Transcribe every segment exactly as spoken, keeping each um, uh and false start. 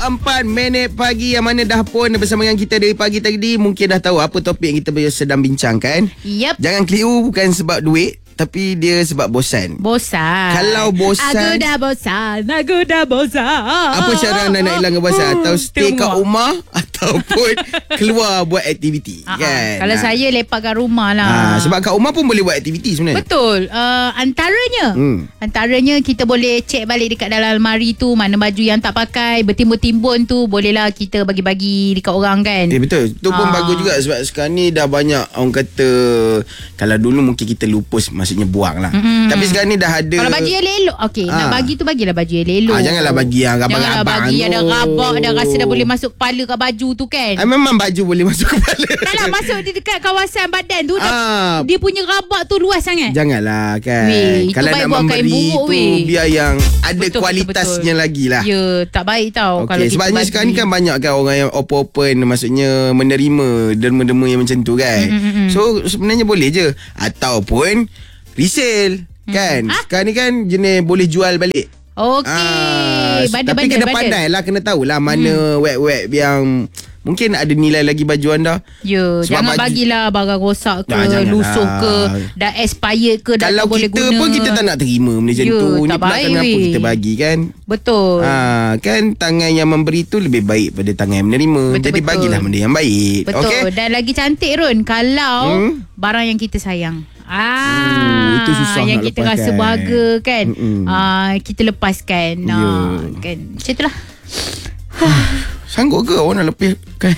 empat minit pagi yang mana dah pun bersama dengan kita dari pagi tadi. Mungkin dah tahu apa topik yang kita sedang bincangkan. Yep. Jangan keliru, bukan sebab duit, tapi dia sebab bosan. Bosan. Kalau bosan, Aku dah bosan. Aku dah bosan. apa cara anda nak hilang bosan? Atau stay kat rumah ataupun keluar buat aktiviti, uh-huh. kan? Kalau ha. saya lepak kat rumah lah. Ha, sebab kat rumah pun boleh buat aktiviti sebenarnya. Betul. uh, Antaranya hmm. Antaranya kita boleh cek balik dekat dalam almari tu, mana baju yang tak pakai, bertimbun-timbun tu, bolehlah kita bagi-bagi dekat orang kan. Eh betul. Itu pun ha. bagus juga. Sebab sekarang ni dah banyak orang kata, kalau dulu mungkin kita lupus, maksudnya buang lah. Mm-hmm. Tapi sekarang ni dah ada. Kalau baju yang elok, okey, ha. nak bagi tu bagilah baju yang elok. Ha, janganlah bagi yang rabak-rabak. Janganlah bagi yang ada rabak, dah rasa dah boleh masuk kepala kat baju tu kan. Ha, memang baju boleh masuk kepala. Taklah masuk di dekat kawasan badan tu, ha. dah, dia punya rabak tu luas sangat. Janganlah kan. Weh, kalau nak memberi buruk, tu weh. biar yang ada betul, kualitasnya betul, betul. lagi lah. Ya, tak baik tau. Okay, kalau sebabnya sekarang ni kan banyak kan orang yang open-open, maksudnya menerima derma-derma yang macam tu kan. Mm-hmm. So sebenarnya boleh je. Ataupun resale kan. Hmm. Sekarang ni kan jenis boleh jual balik. Okey. Ah, tapi kena pandai lah, kena tahulah mana hmm. web-web yang mungkin ada nilai lagi baju anda. Ya, sebab jangan baju, bagilah barang rosak ke, nah, lusuh ke, dah expired ke, dah tak boleh guna. Kalau kita pun kita tak nak terima benda macam tu. Ni pula kenapa kita bagi kan? Betul. Ha, kan tangan yang memberi tu lebih baik pada tangan yang menerima. Betul, jadi betul. bagilah benda yang baik. Betul. Okay? Dan lagi cantik Ron kalau hmm? barang yang kita sayang. Ah, uh, itu susah yang nak kita lepaskan. rasa berharga kan. Ah, kita lepaskan. Yeah. Ah, kan. Macam itulah. Sanggup ke orang nak lepaskan?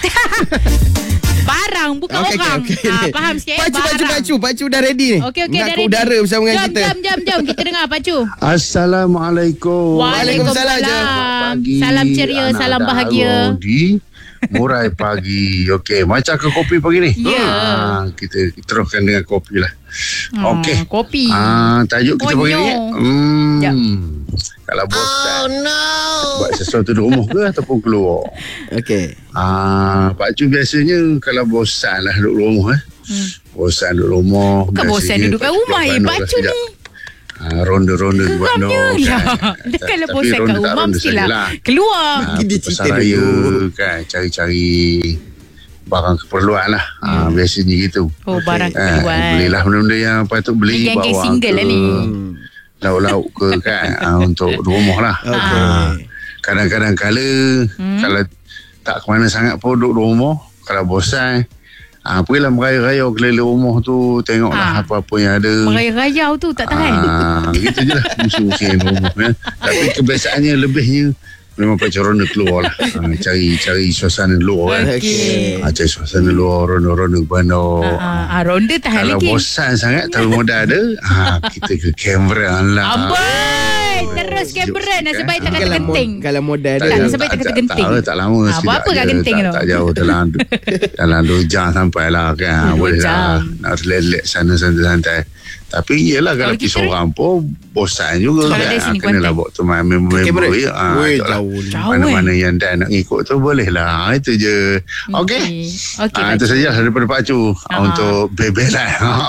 Barang bukan okay, orang. Okay, okay. Ah, faham sikit. Pacu, pacu, pacu, pacu dah ready ni. Okey, okey, nak dah ke ready. Udara bersama dengan jom, kita. Jom, jom, jom. Kita dengar Pacu. Assalamualaikum. Waalaikumsalam. Pagi, salam ceria, salam bahagia. Di murai pagi. Okey, macam ke kopi pagi ni? Ya. Yeah. Ha, kita teruskan dengan kopi lah. Hmm, Okey. Kopi. Ah, tajuk kita oh, pagi no. ni. Hmm. Yep. Kalau bosan. Oh no. Buat sesuatu di rumah ke ataupun keluar. Okey. Ah, Pak Cu biasanya kalau bosan lah duduk rumah eh. Hmm. Bosan duduk rumah. Bukan bosan duduk kat rumah eh, Pak Cu ni. Ha, ronda-ronda di bandar kan. Kalau bosan kat rumah mestilah keluar. Ha, pasar raya kan, cari-cari barang keperluan lah. Ha, hmm. Biasanya gitu. Oh, barang ha, keperluan. Belilah benda-benda yang patut beli. Ini geng-geng single lah ni. Lauk-lauk ke kan, ha, untuk rumah lah. Okay. Ha, kadang-kadang kala hmm. kalau tak ke mana sangat pun duduk rumah, kalau bosan, Ah, ha, pergilah merayau-rayau keliling rumah tu, tengoklah ha. apa-apa yang ada. Merayau-rayau tu tak tahan. Ah, ha, gitu je lah musim-musim rumah ya. Tapi kebiasaannya lebihnya memang pacar ronda keluar lah. Ha, cari cari suasana luar kan. Okay. Ha, cari suasana luar, ronda-ronda ke bandar. Ha, ha, ronda tahan kalau lagi. Kalau bosan sangat, tapi modal ada, ha, kita ke kamera lah. Amboi, terus kamera nasib baik tak kata genting. Kalau modal tak, nasib baik tak kata genting. Tak, tak lama. Ha, apa kat genting tu? Tak jauh dalam dalam dua jam sampai lah kan. Boleh lah. Nak relax sana santai-santai. Tapi iyalah kalau pergi seorang pun bosan juga kan. Kenalah bawa teman member ya. Mana-mana yang dah nak ikut tu boleh lah. Itu je. Okey. Itu saja daripada Pak Cu untuk bebelan.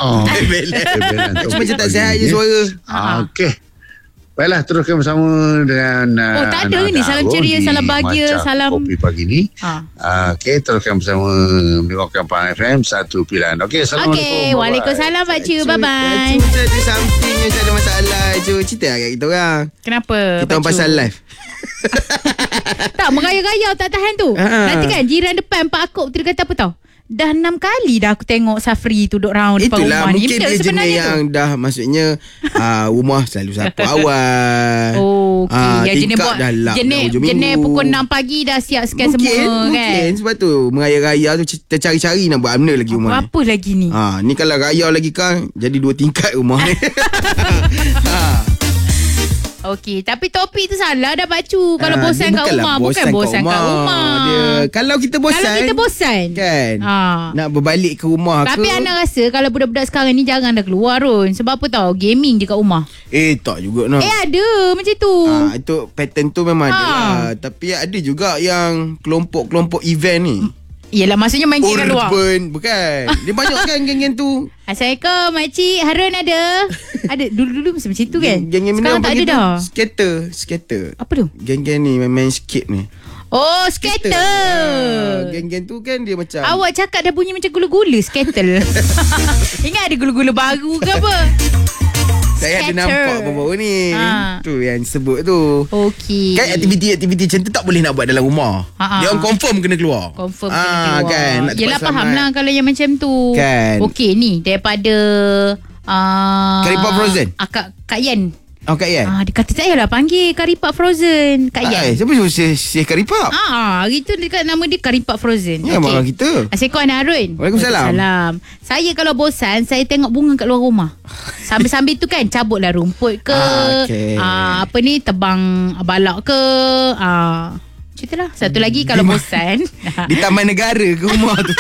Bebelan. Macam tak sihat je suara. Okey. Baiklah, teruskan bersama dengan uh, oh tak ada ni salam ceria, salam bahagia, salam kopi pagi ni. Ha. Uh, Okey, teruskan bersama mendengarkan Pahang F M satu pilihan. Okey, assalamualaikum. Okey, waalaikumsalam Pak Cu, bye bye. Cu ada something yang ada masalah. Cu cerita agak kita orang. Kenapa? Kita orang pasal live. Tak, merayau-rayau tak tahan tu. Ha. Nanti kan jiran depan Pak Akop tu dia kata apa tau? Dah enam kali dah aku tengok Safri tu duduk round depan itulah, rumah ni. Itulah mungkin dia jenis yang tu. Dah maksudnya uh, rumah selalu sapu awal. Oh, okey. Uh, yang jenis buat jenis, jenis pukul enam pagi dah siap scan mungkin, semua mungkin. kan. Mungkin sebab tu meraya-raya tu tercari-cari nak buat benda lagi rumah apa ni. lagi ni? Ha, ni kalau raya lagi kan jadi dua tingkat rumah ni. Ha. Okey, tapi topik tu salah dah Pak Cu. Kalau ha, bosan kat rumah, bosan bukan bosan kat rumah. Kat rumah. Dia, kalau kita bosan, kalau kita bosan kan, ha. nak berbalik ke rumah tapi ke. Tapi Ana rasa kalau budak-budak sekarang ni jangan dah keluar Ron. Sebab apa tahu? Gaming je kat rumah. Eh, tak juga no. Eh, ada macam tu. Ha, itu pattern tu memang ha. ada lah. Tapi ada juga yang kelompok-kelompok event ni. Yelah, maksudnya main game kat luar. Urban, bukan. Dia banyak kan geng-geng tu. Assalamualaikum, makcik. Harun ada? Ada. Dulu-dulu mesti macam tu kan? Geng-geng sekarang tak ada dah. Skater, skater. Apa tu? Geng-geng ni main skate ni. Oh, skater. Ah, geng-geng tu kan dia macam. Awak cakap dah bunyi macam gula-gula, skater. Ingat ada gula-gula baru ke apa? Saya ada nampak baru-baru ni. Ha. Tu yang sebut tu. Okey. Kan aktiviti-aktiviti macam tu tak boleh nak buat dalam rumah. Ha-ha. Dia orang confirm kena keluar. Confirm Ah, kena keluar. Kan, nak yelah, cepat faham selamat. lah kalau yang macam tu. Kan. Okey, ni daripada uh, Karipap Frozen. Ah, Kak, Kak Yan. Oh, Kak Yan. Ah, dia kata tak payahlah panggil Karipap Frozen. Kak Yan. Ay, siapa suruh Syekh Karipap? Ah, hari tu dekat nama dia Karipap Frozen. Ya, mak kita. Assalamualaikum Harun. Waalaikumsalam. Waalaikumsalam. Saya kalau bosan, saya tengok bunga kat luar rumah. Sambil-sambil tu kan cabutlah rumput ke, Ah, okey. ah, apa ni, tebang balak ke, ah, ceritalah. Satu lagi kalau Di ma- bosan. Di Taman Negara ke rumah tu.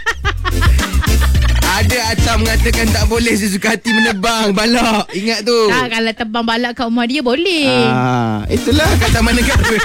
Ada atas mengatakan tak boleh sesuka hati menebang balak. Ingat tu. Ah, kalau tebang balak kat rumah dia boleh. Ah, itulah kat Taman Negara.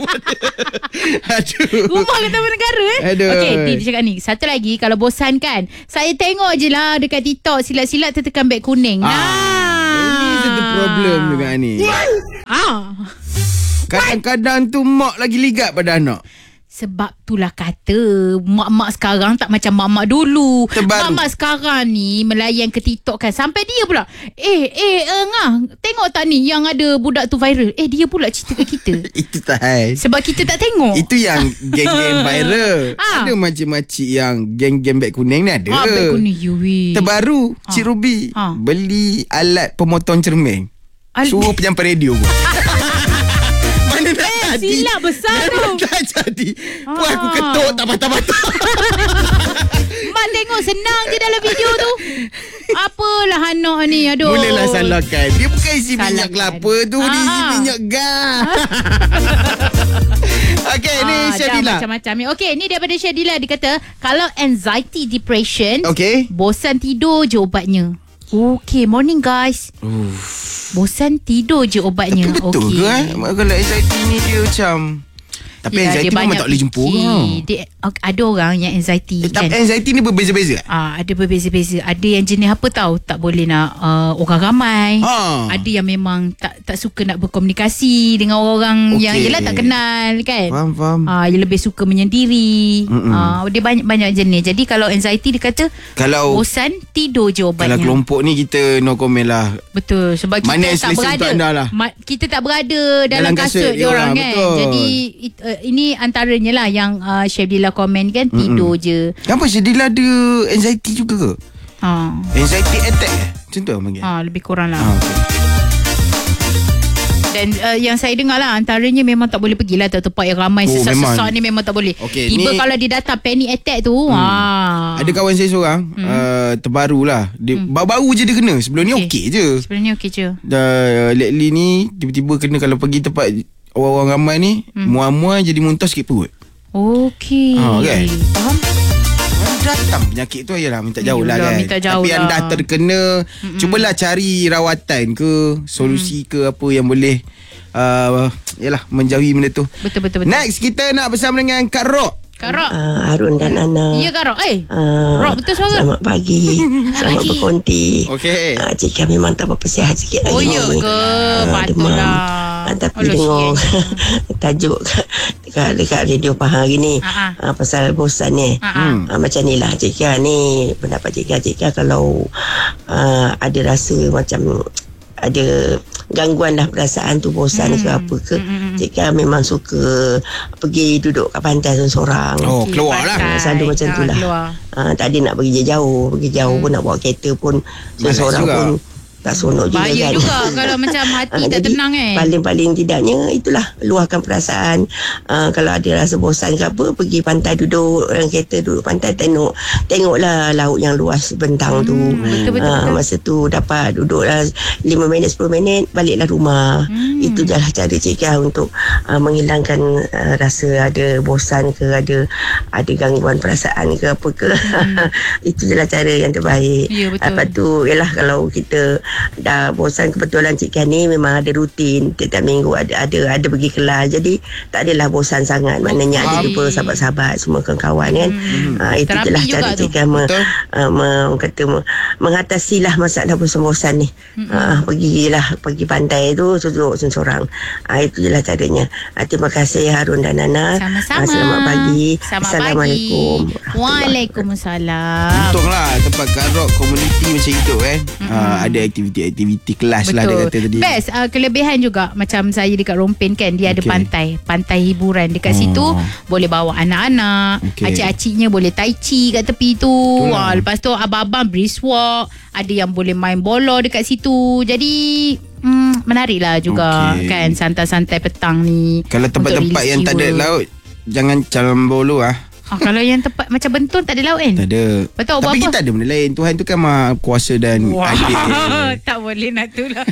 Aduh. Rumah kat Taman Negara eh. Aduh. Okey, dia, dia cakap ni. Satu lagi, kalau bosan kan, saya tengok je lah dekat TikTok, silat-silat tertekan beg kuning. Ah, Nah. Ini satu problem juga ni. Ah. Kadang-kadang tu mak lagi ligat pada anak. Sebab itulah kata mak-mak sekarang tak macam mak-mak dulu. Terbaru. Mak-mak sekarang ni melayan ke TikTok kan. Sampai dia pula, Eh eh uh, ngah, tengok tak ni yang ada budak tu viral. Eh dia pula cerita kat kita. Itu tak hai. Sebab kita tak tengok. Itu yang geng-geng viral. Ah. Ada makcik-makcik yang geng-geng beg kuning ni ada. Ah, beg kuning Yui. Terbaru Ah. Cik Ruby Ah. beli alat pemotong cermin. Al- Suruh penyampai radio pun. Mana nak Eh, jadi? silap besar Mana tu. tak jadi. Puan aku Ah. ketuk tak patah-patah. Mak tengok senang je dalam video tu. Apalah anak ni, aduh. Mulalah salahkan. Dia bukan isi Salahkan. minyak kelapa tu. Dia isi Ah. minyak gas. Okey, ni Ah, dah Syadila. macam-macam ni. Okey, ni daripada Syadila. Dia kata, kalau anxiety, depression, Okey. bosan tidur je obatnya. Okay, morning guys. Bosan tidur je obatnya. Tapi betul okay. ke eh? Kalau anxiety ni dia macam. Tapi Yelah, anxiety dia memang banyak tak boleh jumpa fikir. orang. Dia, ada orang yang anxiety Eh, kan. tapi anxiety ni berbeza-beza. Ah, ada berbeza-beza. Ada yang jenis apa tahu, tak boleh nak uh, orang ramai. Ha. Ada yang memang tak tak suka nak berkomunikasi dengan orang Okey. yang yelah tak kenal kan. Faham, faham. Ah, yang lebih suka menyendiri. Ah, dia banyak-banyak jenis. Jadi kalau anxiety dia kata Kalau bosan tidur je obatnya. kalau kelompok ni kita no comment lah. Betul, sebab kita Mana yang tak selesa berada. untuk anda lah. Ma- kita tak berada dalam, Dalam kasut, kasut dia orang diorang, kan. betul. Jadi it, uh, ini antaranya lah yang uh, Syabdila komen kan, tidur je. Kenapa Syadila ada anxiety juga ke? Ha. Anxiety attack eh? Macam tu orang panggil? Ha, lebih kurang lah. Ah, okay. Dan uh, yang saya dengar lah, antaranya memang tak boleh pergi lah tempat yang ramai. Oh, Sesak-sesak memang. ni memang tak boleh. Okey, Tiba ni- kalau dia datang panic attack tu, hmm. ha. Ada kawan saya seorang hmm. uh, terbaru lah. Dia, hmm. Baru-baru je dia kena. Sebelum ni Okey. okey je. Sebenarnya okey je. Dah lately ni tiba-tiba kena kalau pergi tempat orang-orang ramai ni, hmm. muam-muam jadi muntah sikit perut. Okey. Ha, kan? Faham? Datang penyakit tu ayalah minta jauh lah Yalah, kan. minta jauh Tapi yang lah. dah terkena, Mm-mm. cubalah cari rawatan ke, solusi mm. ke apa yang boleh uh, yalah menjauhi benda tu. Betul, betul, betul. Next kita nak bersama dengan Kak Rok. Kak Rok. Uh, Harun dan Ana. Ya Kak Rok. Eh. Uh, Rok, betul suara? Selamat pagi. Selamat pagi. berkonti. Okey. Uh, Cik Kak memang tak apa-apa, sihat sikit Oh hari ya ni. ke? Ah, Patutlah. Uh, tapi Allah dengar sihat. tajuk dekat, dekat radio Pahang hari ni. Ha-ha. Uh, pasal bosan ni. Ha-ha. Uh, macam ni lah Cik Kak ni. Pendapat Cik Kak. Cik Kak kalau uh, ada rasa macam ada gangguan dah perasaan tu, bosan Hmm. ke apa ke, Hmm. Cik Kak memang suka pergi duduk kat pantai seorang-seorang. Oh, Okey, keluar lah. pantai. Selalu macam Ha, tu lah. keluar. Ah, tak ada nak pergi jauh. Pergi jauh pun nak bawa kereta pun Malas seorang juga. pun tak seronok juga Bahaya kan. juga kalau macam hati Ah, tak jadi, tenang kan. Paling-paling tidaknya itulah luahkan perasaan. Ah, kalau ada rasa bosan ke apa, pergi pantai duduk dalam kereta, duduk pantai tengok tengoklah laut yang luas bentang tu. betul, betul, Ah, betul. masa tu dapat duduklah lima minit sepuluh minit baliklah rumah. Hmm. Itu je lah cara Cik Kah untuk ah, menghilangkan ah, rasa ada bosan ke, ada ada gangguan perasaan ke apa ke. Hmm. Itu je lah cara yang terbaik. Ya, betul. Lepas tu ialah kalau kita dah bosan. Kebetulan Cik Kan ni memang ada rutin tiap-tiap minggu ada ada ada pergi kelas, jadi tak adalah bosan sangat. Maknanya ada jumpa sahabat-sahabat semua kawan-kawan kan. hmm. uh, itu je lah cara Cik Kan me, uh, me, kata me, mengatasilah masalah bosan-bosan ni. hmm. uh, pergilah pergi pantai tu duduk seorang. uh, itu je lah caranya. uh, terima kasih Harun dan Nana. Sama-sama. uh, selamat pagi. Selamat Assalamualaikum. pagi. Waalaikumsalam. Untunglah tempat Kat Rock community macam itu kan. Mm-hmm. Uh, ada aktiviti-aktiviti kelas. Betul lah dia kata tadi. Best uh, kelebihan juga macam saya dekat Rompin kan, dia okay. ada pantai, pantai hiburan dekat oh. situ, boleh bawa anak-anak, okay. acik-aciknya boleh tai chi kat tepi tu. Wah, lepas tu abang-abang brisk walk, ada yang boleh main bola dekat situ. Jadi hmm, menarik lah juga okay. kan santai-santai petang ni. Kalau tempat-tempat yang tak ada laut, jangan calon bolu ah. Ha, kalau yang tempat macam Bentun tak ada laut kan? Tak ada. Betul. Tapi apa? Kita ada benda lain. Tuhan tu kan maha kuasa dan wow. adil. Tak boleh nak tu lah.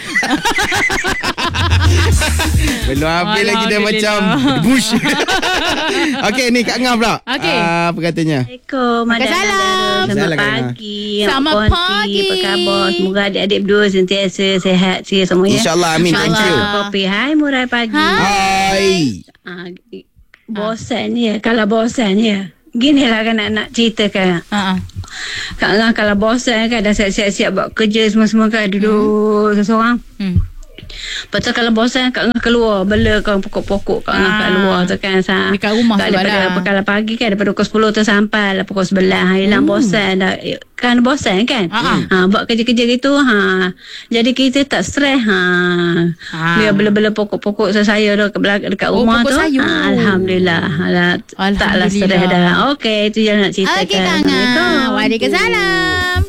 Belum habis lagi dah macam bush. Okey, ni Kak Ngah pula. Okey. Uh, apa katanya? Assalamualaikum. Salam. Selamat pagi. Selamat pagi. Apa khabar? Semoga adik-adik berdua sentiasa sehat saya semua ya. InsyaAllah. Amin. Thank you. Kopi. Hai Murai pagi. Hai. Ah, bosan ya. Kalau bosan ya. Ginilah kan nak-nak ceritakan. Ha. Kak Ngah kalau bosan kan dah siap-siap buat kerja semua-semua kan duduk hmm. seseorang. Hmm. Betul kalau bosan Kak Ngah keluar bela kau pokok-pokok Kak Ngah kat luar tu kan. Dekat rumah tu lah. Kalau pagi kan daripada pukul sepuluh tu sampai lah pukul sebelas. Hilang hmm. bosan dah. Kan bosan kan. Ha, ha buat kerja-kerja gitu. Ha. Jadi kita tak stres. Ha. ha. Dia bela-bela pokok-pokok saya dah dekat oh, rumah tu. Ha, Alhamdulillah. Alhamdulillah. Taklah stres dah. Okey, itu je nak ceritakan. Okey Kak Ngah. Waalaikumsalam.